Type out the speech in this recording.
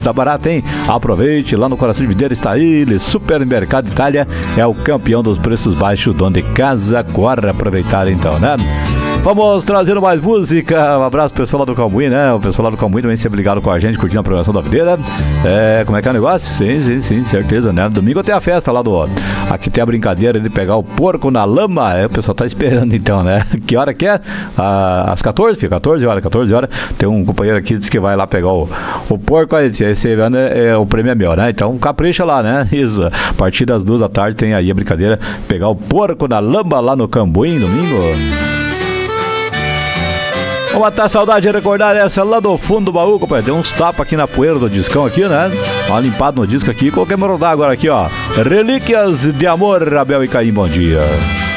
Tá barato, hein? Aproveite, lá no coração de Videira está ele, Supermercado Itália, é o campeão dos preços baixos, dono de casa, corre aproveitar então, né? Vamos trazendo mais música. Um abraço pro pessoal lá do Calmuí, né? O pessoal lá do Calmuí também sempre ligado com a gente, curtindo a programação da Videira. Como é que é o negócio? Sim, certeza, né? Domingo tem a festa lá do... Aqui tem a brincadeira de pegar o porco na lama. O pessoal tá esperando então, né? Que hora que é? Às 14 horas. Tem um companheiro aqui que disse que vai lá pegar o porco. Aí esse ano o prêmio é meu, né? Então capricha lá, né? Isso. A partir das 2 da tarde tem aí a brincadeira, pegar o porco na lama lá no Cambuim, domingo. Vamos matar a saudade de recordar essa lá do fundo do baú, compadre. Deu uns tapas aqui na poeira do discão aqui, né? Uma limpada no disco aqui. Coloquei meu rodar agora aqui, ó. Relíquias de Amor, Abel e Caim, bom dia.